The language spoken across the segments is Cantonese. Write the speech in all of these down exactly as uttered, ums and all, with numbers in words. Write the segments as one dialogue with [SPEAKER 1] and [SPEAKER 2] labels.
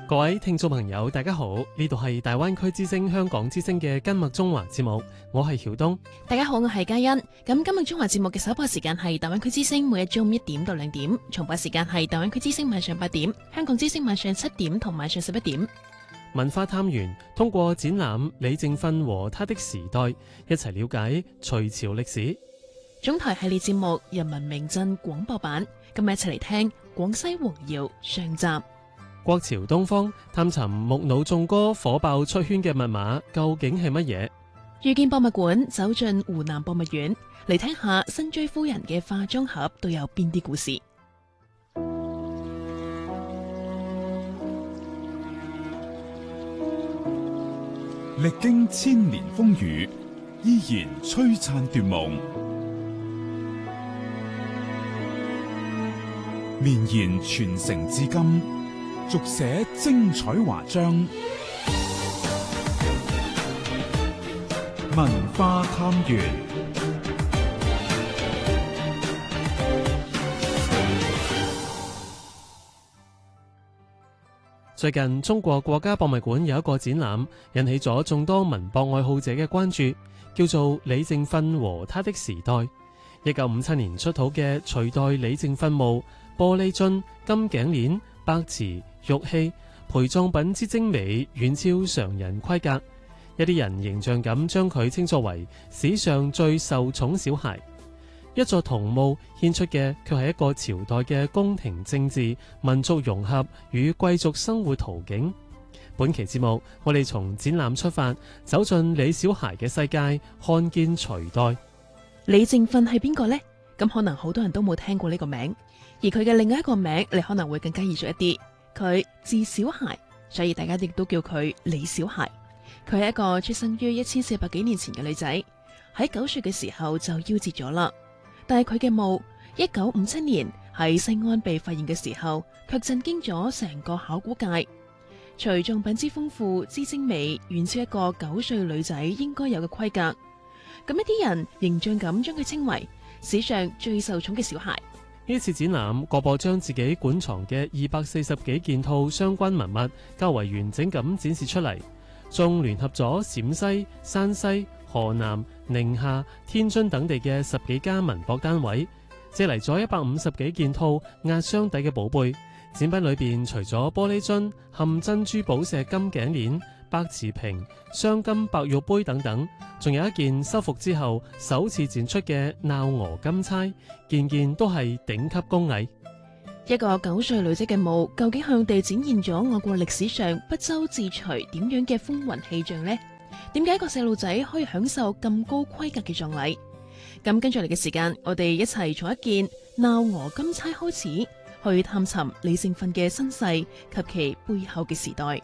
[SPEAKER 1] 各位聽眾朋友大家好，呢度係大灣區之聲香港之聲嘅今日中華節目，我係曉東。
[SPEAKER 2] 大家好，我係嘉欣。咁今日中華節目嘅首播時間係大灣區之聲，每日中午一點到兩點，重播時間係大灣區之聲晚上八點，香港之聲晚上七點同晚上十一點。
[SPEAKER 1] 文化探源通過展覽李正訓和他的時代，一齊了解隋朝歷史。
[SPEAKER 2] 總台系列節目人民名鎮廣播版，今日一齊嚟聽廣西王窯上集。
[SPEAKER 1] 國潮東方探尋木腦眾歌火爆出圈嘅密碼究竟係乜嘢？
[SPEAKER 2] 遇見博物館，走進湖南博物院，嚟聽下辛追夫人嘅化妝盒都有邊啲故事。
[SPEAKER 3] 歷經千年風雨，依然璀璨奪夢，綿延傳承至今，續寫精彩華章。文化探源。
[SPEAKER 1] 最近中國國家博物館有一個展覽，引起咗眾多文博愛好者嘅關注，叫做李正訓和他的時代。一九五七年出土嘅隋代李正訓墓，玻璃樽、金頸鏈、白瓷、玉器、陪葬品之精美，遠超常人規格。一啲人形象咁將佢稱作為史上最受寵小孩。一座銅墓獻出嘅卻係一個朝代嘅宮廷政治、民族融合與貴族生活圖景。本期節目，我哋從展覽出發，走進李小孩嘅世界，看見隋代。
[SPEAKER 2] 李正訓係邊個呢？咁可能好多人都冇聽過呢個名，而佢嘅另外一個名，你可能會更加易熟一啲。佢字小孩，所以大家亦都叫佢李小孩。佢係一個出生於一千四百幾年前嘅女仔，喺九歲嘅時候就夭折咗啦。但係佢嘅墓，一九五七年喺西安被發現嘅時候，卻震驚咗成個考古界。隨葬品之豐富之精美，遠超一個九歲女仔應該有嘅規格。咁一啲人形象咁將佢稱為史上最受寵嘅小孩。
[SPEAKER 1] 呢次展覽，各博將自己館藏嘅二百四十幾件套相關文物較為完整咁展示出嚟，仲聯合咗陝西、山西、河南、寧夏、天津等地嘅十幾家文博單位，借嚟咗一百五十幾件套壓箱底嘅寶貝。展品裏邊除咗玻璃樽、嵌珍珠寶石金頸鏈、白瓷瓶、鑲金白玉杯等等，仲有一件修復之後首次展出嘅鬧鵝金釵，件件都係頂級工藝。
[SPEAKER 2] 一個九歲女仔嘅墓，究竟向地展現咗我國歷史上不周自隋點樣嘅風雲氣象呢？點解一個細路仔可以享受咁高規格嘅葬禮？咁跟住嚟嘅時間，我哋一齊從一件鬧鵝金釵開始，去探尋李正訓嘅身世及其背後嘅時代。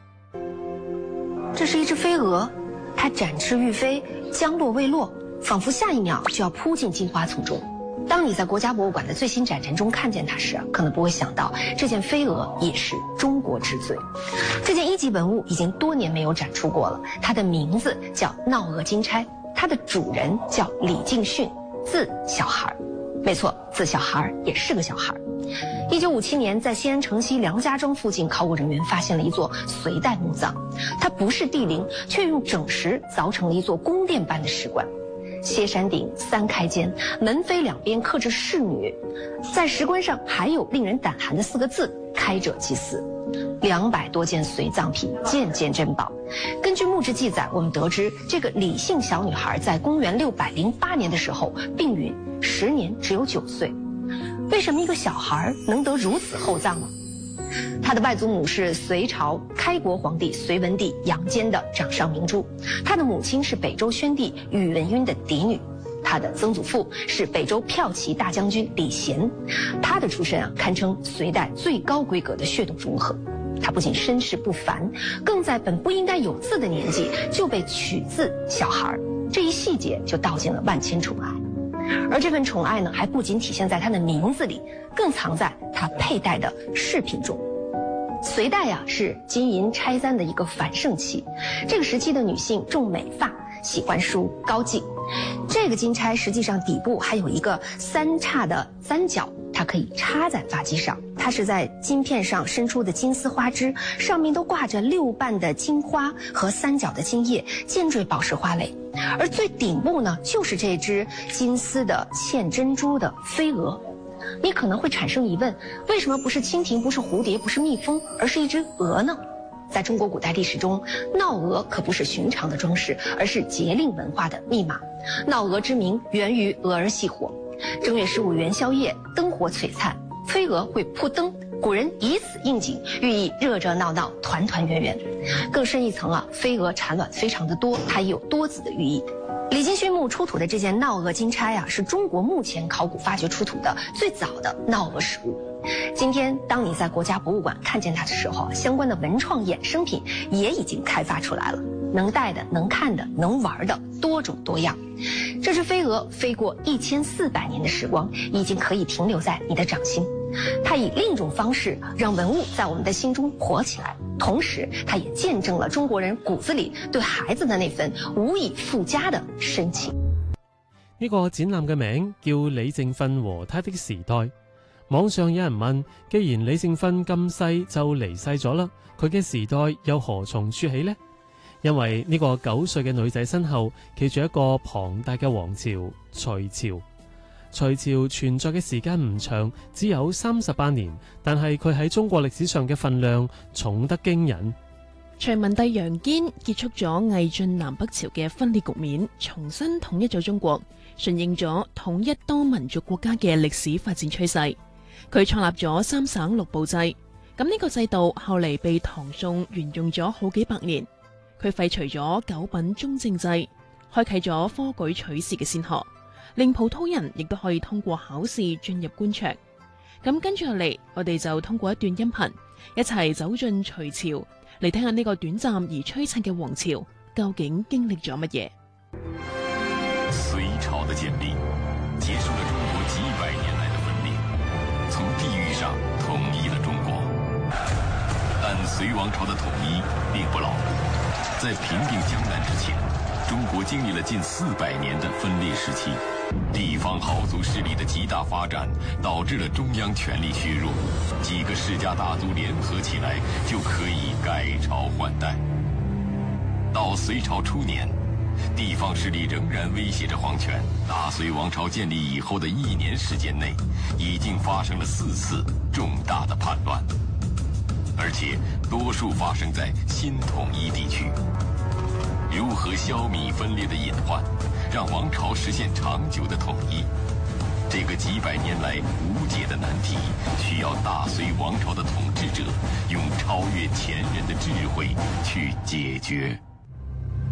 [SPEAKER 4] 這是一隻飛蛾，它展翅欲飛，將落未落，仿佛下一秒就要撲進金花叢中。當你在國家博物館的最新展陳中看見它時，可能不會想到這件飛蛾也是中國之最。這件一級文物已經多年沒有展出過了，它的名字叫鬧鵝金釵，它的主人叫李敬訓，字小孩。沒錯，字小孩也是個小孩。一九五七年，在西安城西梁家莊附近，考古人員發現了一座隋代墓葬，它不是帝陵，卻用整石鑿成了一座宮殿般的石棺。歇山頂，三開間，門扉兩邊刻着仕女，在石棺上還有令人膽寒的四個字：開者即死。兩百多件隋藏品，件件珍寶。根據墓誌記載，我們得知這個李姓小女孩在公元六百零八年的時候病允，時年只有九歲。為什麼一個小孩能得如此厚葬呢？他的外祖母是隋朝開國皇帝隋文帝楊堅的掌上明珠，他的母親是北周宣帝宇文赟的嫡女，他的曾祖父是北周驃騎大將軍李賢，他的出身啊堪稱隋代最高規格的血統融合。他不僅身世不凡，更在本不應該有字的年紀就被取字小孩，這一細節就道盡了萬千寵愛。而這份寵愛呢，還不僅體現在他的名字裡，更藏在他佩戴的飾品中。隋代呀、啊，是金銀釵簪的一個繁盛期，這個時期的女性重美髮，喜歡梳高髻。這個金釵實際上底部還有一個三叉的簪角，它可以插在髮髻上，它它是在金片上伸出的金丝花枝，上面都挂着六瓣的金花和三角的金叶，尖缀宝石花蕾。而最顶部呢，就是这只金丝的嵌珍珠的飞蛾。你可能会产生疑问，为什么不是蜻蜓，不是蝴蝶，不是蜜蜂，而是一只鹅呢？在中国古代历史中，闹鹅可不是寻常的装饰，而是节令文化的密码。闹鹅之名源于鹅儿戏火。正月十五元宵夜，灯火璀璨，飞蛾会扑灯，古人以此应景，寓意热热闹闹，团团圆圆。更深一层啊，飞蛾产卵非常的多，它也有多子的寓意。李金勋墓出土的这件闹鹅金钗啊，是中国目前考古发掘出土的最早的闹鹅实物。今天，当你在国家博物馆看见它的时候，相关的文创衍生品也已经开发出来了，能戴的、能看的、能玩的，多种多样。这只飞蛾飞过一千四百年的时光，已经可以停留在你的掌心。它以另一种方式让文物在我们的心中活起来，同时它也见證了中國人骨子裡對孩子的那份無以復加的深情。
[SPEAKER 1] 呢個展覽嘅名叫李正訓和他的時代。網上有人問，既然李正訓咁細就離世咗啦，佢嘅時代又何從說起呢？因為呢個九歲嘅女仔身後企住一個龐大嘅王朝隋朝。隋朝存在嘅時間唔長，只有三十八年，但係佢喺中國歷史上嘅分量重得驚人。
[SPEAKER 2] 隋文帝楊堅結束咗魏晉南北朝嘅分裂局面，重新統一咗中國，順應咗統一多民族國家嘅歷史發展趨勢。佢創立咗三省六部制，咁呢個制度後嚟被唐宋沿用咗好幾百年。佢廢除咗九品中正制，開啟咗科舉取士嘅先河，令普通人亦都可以通過考試進入官場。咁跟住落嚟，我哋就通過一段音頻，一齊走進隋朝，嚟聽下呢個短暫而璀璨嘅王朝究竟經歷咗乜嘢。
[SPEAKER 5] 隋朝的建立，結束了中國幾百年來的分裂，從地域上統一了中國。但隋王朝的統一並不牢固，在平定江南之前，中國經歷了近四百年的分裂時期，地方豪族勢力的極大發展，導致了中央權力削弱，幾個世家大族聯合起來就可以改朝換代。到隋朝初年，地方勢力仍然威脅着皇權。大隋王朝建立以後的一年時間內，已經發生了四次重大的叛亂，而且多數發生在新統一地區。如何消弭分裂的隱患，讓王朝實現長久的統一，這個幾百年來無解的難題，需要大隋王朝的統治者用超越前人的智慧去解決。